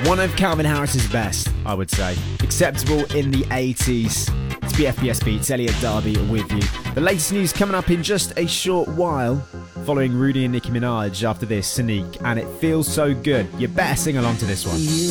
One of Calvin Harris's best, I would say. Acceptable in the 80s. It's BFBS Beats, Elliot Darby with you. The latest news coming up in just a short while. Following Rudy and Nicki Minaj after this, Sneak, and It Feels So Good. You better sing along to this one. You